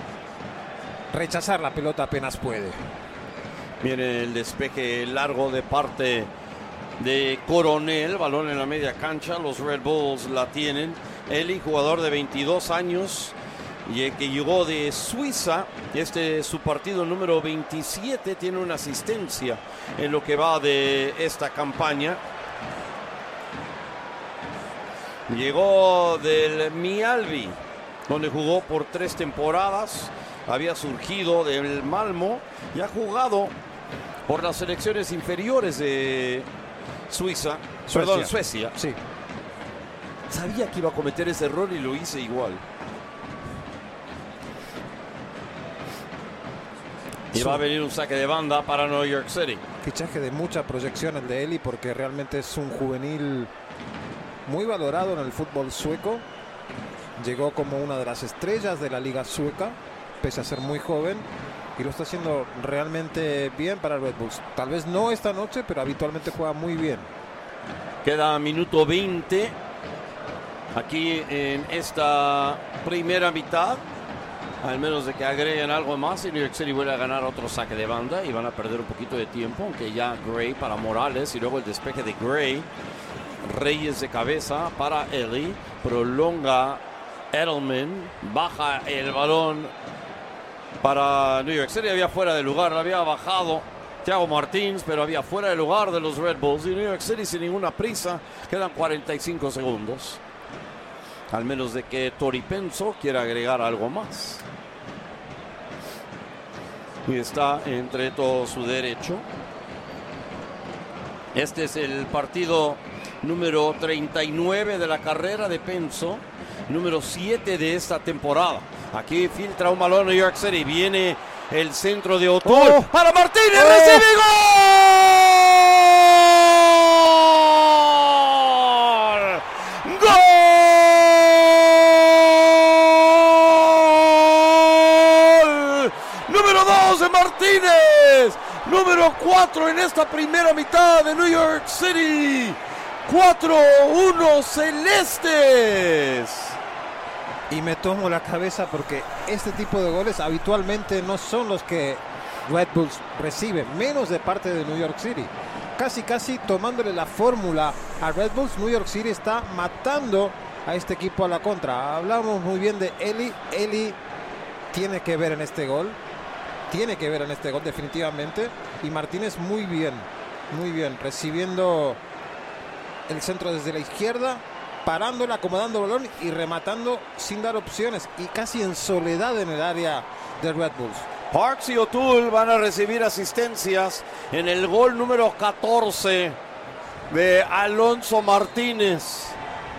rechazar la pelota apenas puede. Viene el despeje largo de parte de Coronel, balón en la media cancha, los Red Bulls la tienen. Eli, jugador de veintidós años, y que llegó de Suiza. Este es su partido número veintisiete, tiene una asistencia en lo que va de esta campaña. Llegó del Mjällby, donde jugó por tres temporadas. Había surgido del Malmo y ha jugado por las selecciones inferiores de Suiza, Suecia. Perdón, Suecia. Sí. Sabía que iba a cometer ese error y lo hice igual. Y va a venir un saque de banda para New York City. Fichaje de mucha proyección el de Eli, porque realmente es un juvenil muy valorado en el fútbol sueco. Llegó como una de las estrellas de la liga sueca, pese a ser muy joven, y lo está haciendo realmente bien para Red Bulls. Tal vez no esta noche, pero habitualmente juega muy bien. Queda minuto veinte aquí en esta primera mitad. Al menos de que agreguen algo más y New York City vuelve a ganar otro saque de banda y van a perder un poquito de tiempo, aunque ya Gray para Morales y luego el despeje de Gray. Reyes de cabeza para Eli, prolonga Edelman, baja el balón para New York City, había fuera de lugar, lo había bajado Thiago Martins, pero había fuera de lugar de los Red Bulls y New York City sin ninguna prisa. Quedan cuarenta y cinco segundos. Al menos de que Tori Penso quiera agregar algo más. Y está entre todo su derecho. Este es el partido número treinta y nueve de la carrera de Penso. Número siete de esta temporada. Aquí filtra un balón New York City. Viene el centro de O'Toole. Oh. Para Martínez. Oh. ¡Recibe gol! ¡Gol! Número dos de Martínez. Número cuatro en esta primera mitad de New York City. cuatro uno Celestes. Y me tomo la cabeza porque este tipo de goles habitualmente no son los que Red Bulls recibe, menos de parte de New York City. Casi, casi tomándole la fórmula a Red Bulls, New York City está matando a este equipo a la contra. Hablamos muy bien de Eli. Eli tiene que ver en este gol. Tiene que ver en este gol definitivamente. Y Martínez muy bien, muy bien, recibiendo el centro desde la izquierda, parándola, acomodando el balón y rematando sin dar opciones y casi en soledad en el área de Red Bulls. Parks y O'Toole van a recibir asistencias en el gol número catorce de Alonso Martínez.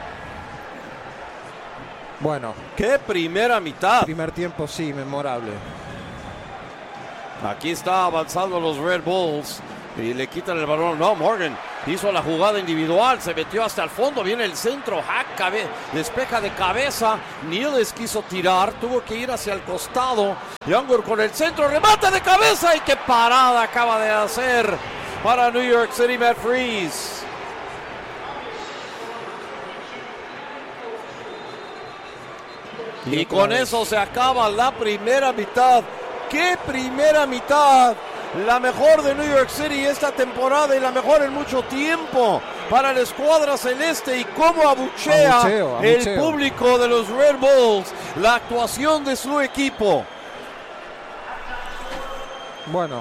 Bueno, qué primera mitad. Primer tiempo, sí, memorable. Aquí está avanzando los Red Bulls y le quitan el balón. No, Morgan hizo la jugada individual, se metió hasta el fondo, viene el centro, hack, cabe, despeja de cabeza. Niles quiso tirar, tuvo que ir hacia el costado. Younger con el centro, remate de cabeza y qué parada acaba de hacer para New York City, Matt Freese. Y con eso se acaba la primera mitad. ¡Qué primera mitad! La mejor de New York City esta temporada y la mejor en mucho tiempo para la escuadra celeste. Y cómo abuchea abucheo, abucheo. el público de los Red Bulls la actuación de su equipo. Bueno,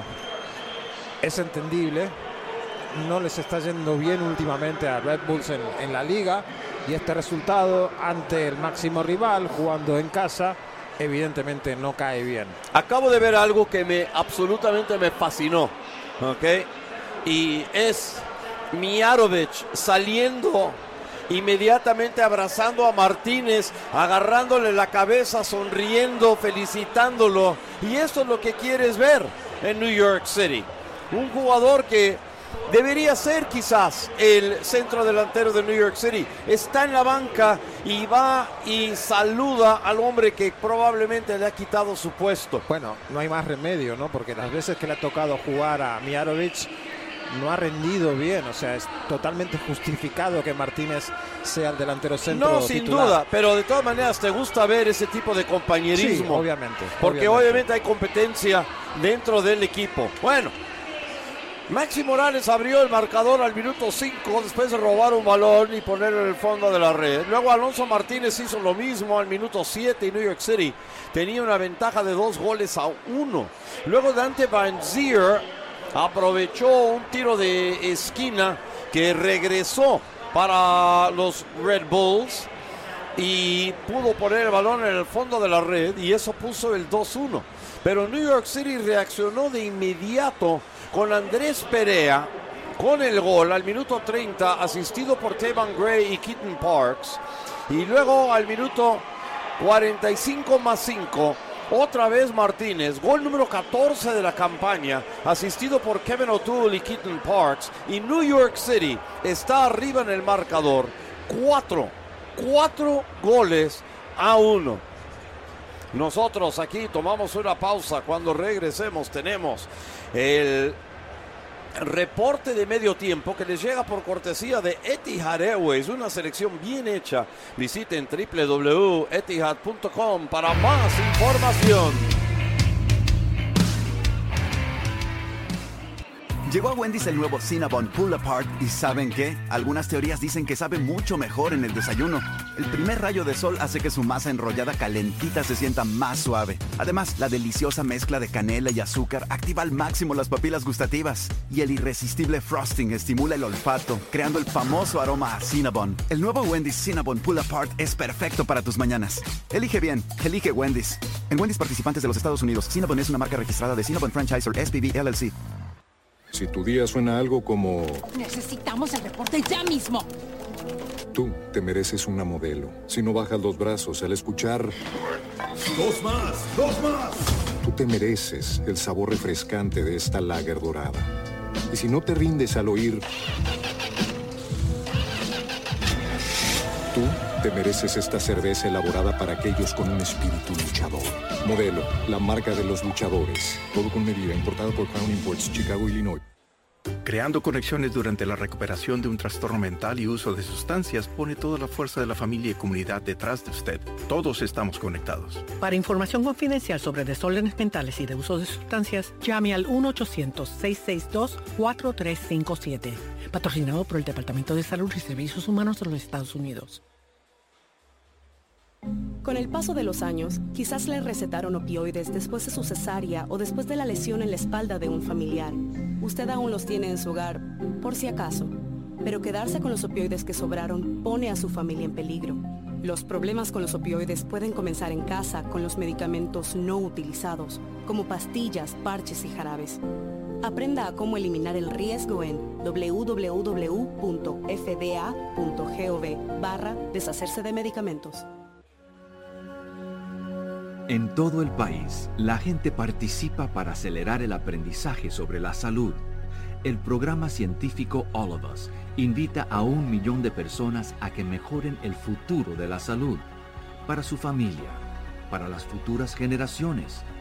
es entendible. No les está yendo bien últimamente a Red Bulls en, en la liga. Y este resultado ante el máximo rival, jugando en casa, evidentemente no cae bien. Acabo de ver algo que me absolutamente me fascinó, ¿ok? Y es Mijarovic saliendo inmediatamente, abrazando a Martínez, agarrándole la cabeza, sonriendo, felicitándolo. Y eso es lo que quieres ver en New York City. Un jugador que debería ser quizás el centro delantero de New York City. Está en la banca y va y saluda al hombre que probablemente le ha quitado su puesto. Bueno, no hay más remedio, ¿no? Porque las veces que le ha tocado jugar a Mijarovic no ha rendido bien. O sea, es totalmente justificado que Martínez sea el delantero centro No, sin titular. duda, pero de todas maneras te gusta ver ese tipo de compañerismo. Sí, obviamente. Porque obviamente. obviamente hay competencia dentro del equipo. Bueno, Maxi Morales abrió el marcador al minuto cinco después de robar un balón y ponerlo en el fondo de la red. Luego Alonso Martínez hizo lo mismo al minuto siete y New York City tenía una ventaja de dos goles a uno. Luego Dante Vanzeir aprovechó un tiro de esquina que regresó para los Red Bulls y pudo poner el balón en el fondo de la red y eso puso el dos uno. Pero New York City reaccionó de inmediato con Andrés Perea, con el gol al minuto treinta, asistido por Tavan Gray y Keaton Parks. Y luego al minuto cuarenta y cinco más cinco, otra vez Martínez, gol número catorce de la campaña, asistido por Kevin O'Toole y Keaton Parks. Y New York City está arriba en el marcador, cuatro, cuatro goles a uno. Nosotros aquí tomamos una pausa. Cuando regresemos tenemos el reporte de medio tiempo que les llega por cortesía de Etihad Airways, una selección bien hecha. Visiten doble u doble u doble u punto etihad punto com para más información. Llegó a Wendy's el nuevo Cinnabon Pull Apart y ¿saben qué? Algunas teorías dicen que sabe mucho mejor en el desayuno. El primer rayo de sol hace que su masa enrollada calentita se sienta más suave. Además, la deliciosa mezcla de canela y azúcar activa al máximo las papilas gustativas. Y el irresistible frosting estimula el olfato, creando el famoso aroma a Cinnabon. El nuevo Wendy's Cinnabon Pull Apart es perfecto para tus mañanas. Elige bien, elige Wendy's. En Wendy's participantes de los Estados Unidos, Cinnabon es una marca registrada de Cinnabon Franchisor S P V L L C. Si tu día suena algo como... Necesitamos el reporte ya mismo. Tú te mereces una modelo. Si no bajas los brazos al escuchar... ¡Dos más! ¡Dos más! Tú te mereces el sabor refrescante de esta lager dorada. Y si no te rindes al oír... Tú te mereces esta cerveza elaborada para aquellos con un espíritu luchador. Modelo, la marca de los luchadores. Todo con medida, importado por Crown Imports, Chicago, Illinois. Creando conexiones durante la recuperación de un trastorno mental y uso de sustancias pone toda la fuerza de la familia y comunidad detrás de usted. Todos estamos conectados. Para información confidencial sobre desórdenes mentales y de uso de sustancias, llame al uno ochocientos, seiscientos sesenta y dos, cuatro tres cinco siete. Patrocinado por el Departamento de Salud y Servicios Humanos de los Estados Unidos. Con el paso de los años, quizás le recetaron opioides después de su cesárea o después de la lesión en la espalda de un familiar. Usted aún los tiene en su hogar, por si acaso. Pero quedarse con los opioides que sobraron pone a su familia en peligro. Los problemas con los opioides pueden comenzar en casa con los medicamentos no utilizados, como pastillas, parches y jarabes. Aprenda a cómo eliminar el riesgo en doble u doble u doble u punto f d a punto gov barra deshacerse de medicamentos. En todo el país, la gente participa para acelerar el aprendizaje sobre la salud. El programa científico All of Us invita a un millón de personas a que mejoren el futuro de la salud, para su familia, para las futuras generaciones